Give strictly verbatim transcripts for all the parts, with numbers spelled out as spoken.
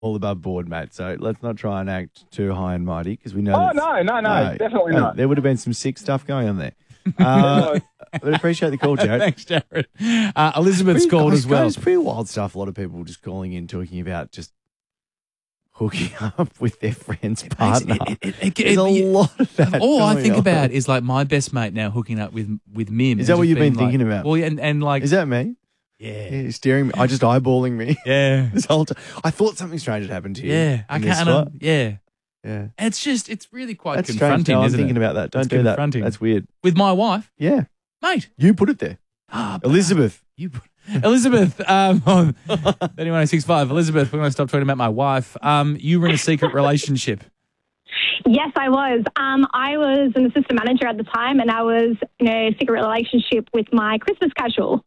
all above board, mate. So let's not try and act too high and mighty because we know. Oh, that's- no, no, no, definitely not. There would have been some sick stuff going on there. Uh, but appreciate the call, Jared. Thanks, Jared. Uh, Elizabeth's Pretty- called as well. It's pretty wild stuff. A lot of people just calling in, talking about just hooking up with their friend's partner. It- it- it- There's a it- lot of that. All I going think on. about is like my best mate now hooking up with with Mim. Is that and what just you've been being like- thinking about? Well, yeah, and, and like, Is that me? yeah, Yeah, you're staring me. I just eyeballing me. yeah, This whole time. I thought something strange had happened to you. yeah. I in this can't. spot. um, yeah, Yeah. and it's just it's really quite That's strange. confronting, No, I'm isn't thinking it? about that. Don't It's do that. confronting. That's weird. With my wife, Yeah. mate. You put it there. Ah, but- Elizabeth. You put, Elizabeth, um, on thirty-one oh six five. Elizabeth, we're going to stop talking about my wife. Um, you were in a secret relationship. Yes, I was. Um, I was an assistant manager at the time, and I was in a secret relationship with my Christmas casual.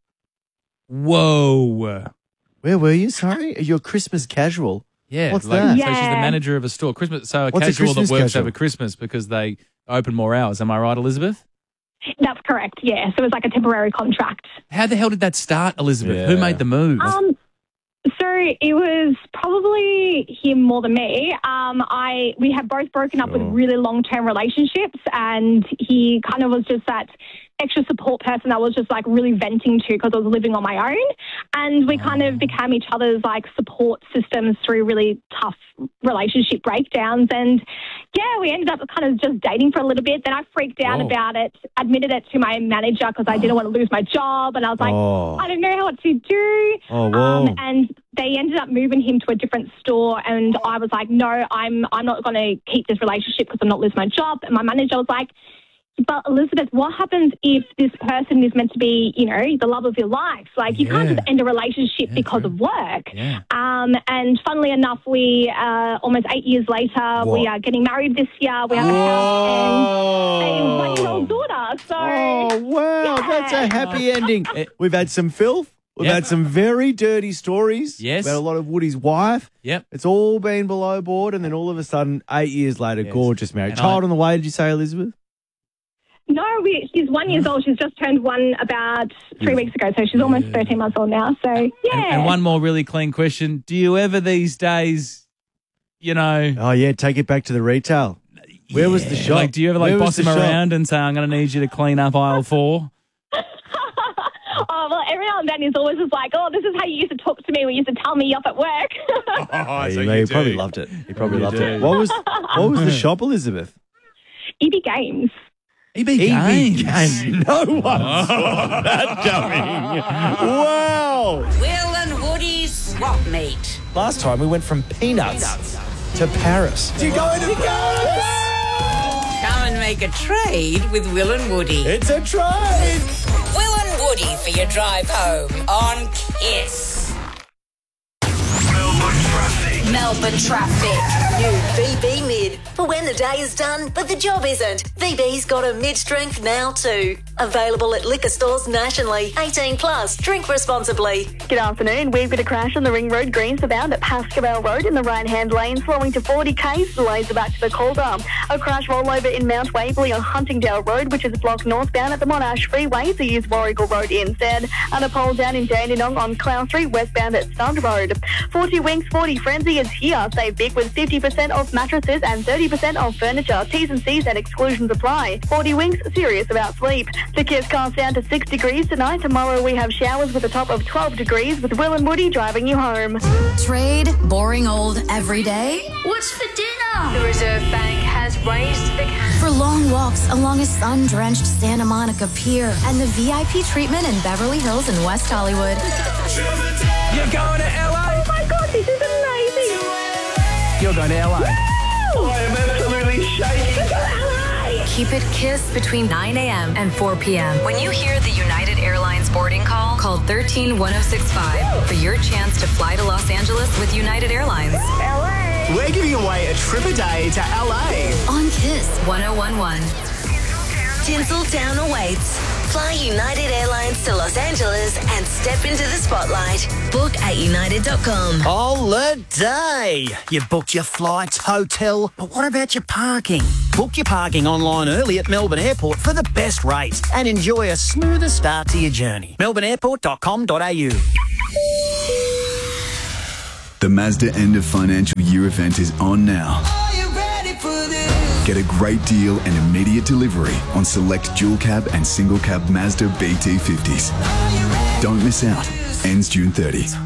Whoa. Where were you? Sorry? You're Christmas casual. Yeah. What's like, that? So she's the Yeah. manager of a store. Christmas. So a What's a casual that Christmas works casual? over Christmas because they open more hours. Am I right, Elizabeth? That's correct, yeah. So it was like a temporary contract. How the hell did that start, Elizabeth? Who Yeah. made the move? Um, so it was probably him more than me. Um, I we had both broken up with Sure. really long-term relationships, and he kind of was just that extra support person I was just like really venting to because I was living on my own. And we kind of became each other's like support systems through really tough relationship breakdowns. And yeah, we ended up kind of just dating for a little bit. Then I freaked out Whoa. about it, admitted it to my manager because I didn't want to lose my job. And I was like, Oh. I don't know what to do. Oh, whoa. Um, and they ended up moving him to a different store. And I was like, no, I'm, I'm not going to keep this relationship because I'm not losing my job. And my manager was like, but Elizabeth, what happens if this person is meant to be, you know, the love of your life? Like, you can't Yeah. just end a relationship Yeah, because true. of work. Yeah. Um, and funnily enough, we, uh, almost eight years later, we What? are getting married this year. We have a house and a one-year-old daughter. So, Oh, wow. That's a happy ending. Eh. We've had some filth. We've Yep. had some very dirty stories. Yes. About a lot of Woody's wife. Yep. It's all been below board. And then all of a sudden, eight years later, Yes. gorgeous marriage. And Child I- on the way, did you say, Elizabeth? no, we, she's one years old. She's just turned one about three weeks ago. So she's almost thirteen months old now. So, yeah. And, and one more really clean question. Do you ever these days, you know... Oh, yeah. Take it back to the retail. Where was the Yeah, shop? Like, do you ever like Where was boss the him shop? around and say, I'm going to need you to clean up aisle four? Oh, well, every now and then he's always just like, oh, this is how you used to talk to me when you used to tell me up at work. Oh, Yeah, you know, he probably loved it. He probably You loved do. it. What was what was the shop, Elizabeth? E B Games. E B Games. Games. No one saw that coming. Wow. Will and Woody's swap meet. Last time we went from peanuts, to Paris. Do you go into Paris? Come and make a trade with Will and Woody. It's a trade. Will and Woody for your drive home on Kiss. Melbourne traffic. New V B Mid. For when the day is done, but the job isn't. V B's got a mid-strength now too. Available at liquor stores nationally. eighteen plus. Drink responsibly. Good afternoon. We've got a crash on the Ring Road, Greensbound at Pascoe Road in the right-hand lane, slowing to forty k's. Delays are back to the Calder. A crash rollover in Mount Waverley on Huntingdale Road, which is blocked northbound at the Monash Freeway, so use Warrigal Road instead. And a pole down in Dandenong on Clough Street, westbound at Stud Road. forty Winks, forty Frenzy is here. Save big with fifty percent off mattresses and thirty percent off furniture. T's and C's and exclusions apply. forty Winks, serious about sleep. The Kiss cast down to six degrees tonight. Tomorrow we have showers with a top of twelve degrees with Will and Woody driving you home. Trade boring old every day What's for dinner? The Reserve Bank has raised the cap. for long walks along a sun-drenched Santa Monica Pier and the V I P treatment in Beverly Hills and West Hollywood. You're going to L A? Oh my God, this is amazing. You're going to L A? I am absolutely shaking. Keep it Kiss between nine a.m. and four p.m. When you hear the United Airlines boarding call, call one three one oh six five for your chance to fly to Los Angeles with United Airlines. We're giving away a trip a day to L A. On Kiss one oh one one. Tinseltown awaits. Fly United Airlines to Los Angeles and step into the spotlight. Book at united dot com. Holiday. You've booked your flights, hotel, but what about your parking? Book your parking online early at Melbourne Airport for the best rates and enjoy a smoother start to your journey. melbourne airport dot com dot a u. The Mazda end of financial year event is on now. Get a great deal and immediate delivery on select dual cab and single cab Mazda B T fifties. Don't miss out. Ends June thirtieth.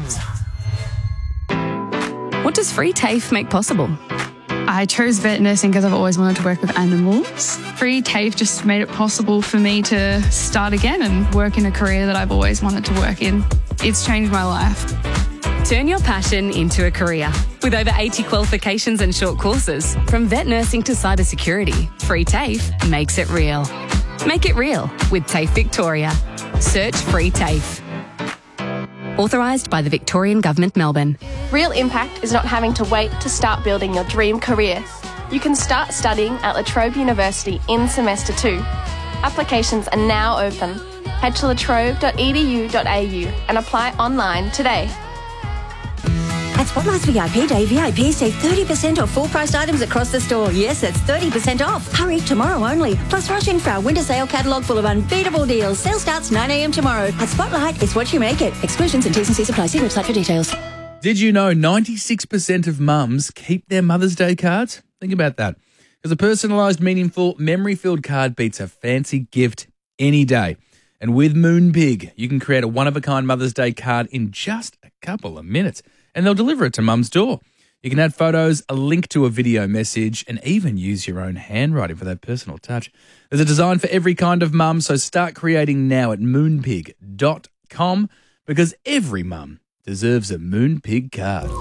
What does Free TAFE make possible? I chose vet nursing because I've always wanted to work with animals. Free TAFE just made it possible for me to start again and work in a career that I've always wanted to work in. It's changed my life. Turn your passion into a career. With over eighty qualifications and short courses, from vet nursing to cybersecurity, Free TAFE makes it real. Make it real with TAFE Victoria. Search Free TAFE. Authorised by the Victorian Government, Melbourne. Real impact is not having to wait to start building your dream career. You can start studying at La Trobe University in semester two. Applications are now open. Head to latrobe dot e d u dot a u and apply online today. At Spotlight's V I P Day, V I Ps save thirty percent off full-priced items across the store. Yes, that's thirty percent off. Hurry, tomorrow only. Plus, rush in for our winter sale catalogue full of unbeatable deals. Sale starts nine a m tomorrow. At Spotlight, it's what you make it. Exclusions and T's and C's apply. See website for details. Did you know ninety-six percent of mums keep their Mother's Day cards? Think about that. Because a personalised, meaningful, memory-filled card beats a fancy gift any day. And with Moonpig, you can create a one-of-a-kind Mother's Day card in just a couple of minutes. And they'll deliver it to mum's door. You can add photos, a link to a video message, and even use your own handwriting for that personal touch. There's a design for every kind of mum, so start creating now at moonpig dot com because every mum deserves a Moonpig card.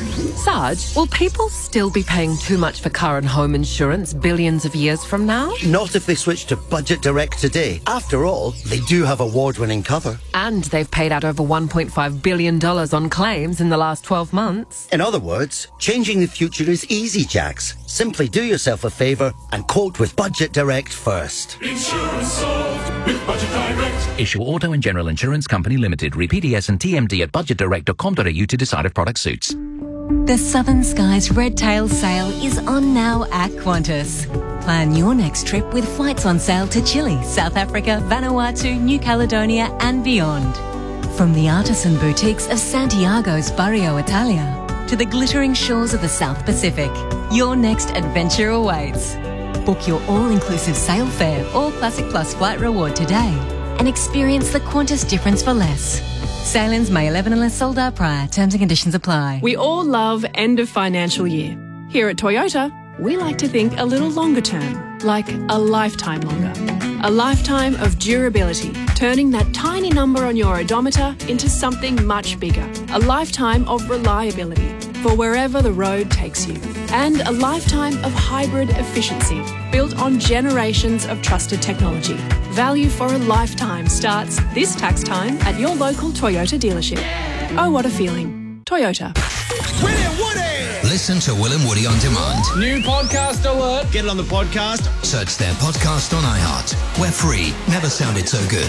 Sarge, will people still be paying too much for car and home insurance billions of years from now? Not if they switch to Budget Direct today. After all, they do have award-winning cover. And they've paid out over one point five billion dollars on claims in the last twelve months. In other words, changing the future is easy, Jax. Simply do yourself a favour and quote with Budget Direct first. Insurance solved with Budget Direct. Issue Auto and General Insurance Company Limited. Read P D S and T M D at budget direct dot com dot a u to decide if product suits. The Southern Skies Red Tail sale is on now at Qantas. Plan your next trip with flights on sale to Chile, South Africa, Vanuatu, New Caledonia and beyond. From the artisan boutiques of Santiago's Barrio Italia to the glittering shores of the South Pacific, your next adventure awaits. Book your all-inclusive sail fare or Classic Plus flight reward today and experience the Qantas difference for less. Sailings May eleventh unless sold out prior. Terms and conditions apply. We all love end of financial year. Here at Toyota, we like to think a little longer term, like a lifetime longer. A lifetime of durability, turning that tiny number on your odometer into something much bigger. A lifetime of reliability for wherever the road takes you. And a lifetime of hybrid efficiency, built on generations of trusted technology. Value for a lifetime starts this tax time at your local Toyota dealership. Oh, what a feeling. Toyota. Listen to Will and Woody on demand. New podcast alert. Get it on the podcast. Search their podcast on iHeart. We're free. Never sounded so good.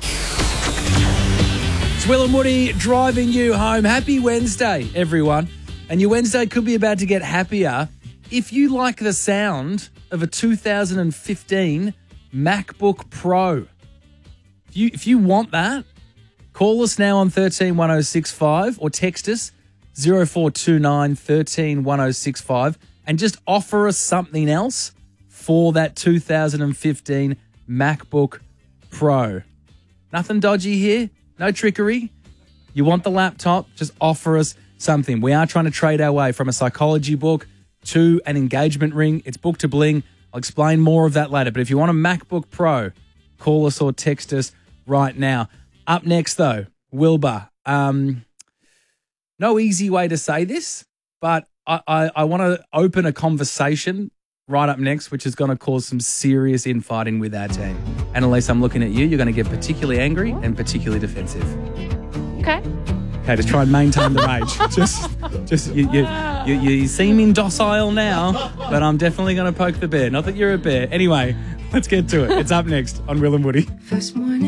It's Will and Woody driving you home. Happy Wednesday, everyone. And your Wednesday could be about to get happier if you like the sound of a two thousand fifteen MacBook Pro. If you, if you want that, call us now on one three one oh six five or text us zero four two nine, one three one oh six five and just offer us something else for that two thousand fifteen MacBook Pro. Nothing dodgy here, no trickery. You want the laptop, just offer us something. We are trying to trade our way from a psychology book to an engagement ring. It's book to bling. I'll explain more of that later. But if you want a MacBook Pro, call us or text us right now. Up next, though, Wilbur. Um, no easy way to say this, but I, I, I want to open a conversation right up next, which is going to cause some serious infighting with our team. Annalise, I'm looking at you. You're going to get particularly angry and particularly defensive. Okay. Okay, just try and maintain the rage. just, just you, you, you, you seem docile now, but I'm definitely going to poke the bear. Not that you're a bear. Anyway, let's get to it. It's up next on Will and Woody. First morning.